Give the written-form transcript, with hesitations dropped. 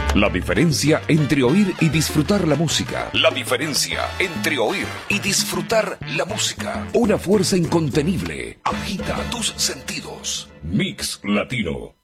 La diferencia entre oír y disfrutar la música. La diferencia entre oír y disfrutar la música. Una fuerza incontenible. Agita tus sentidos. Mix Latino.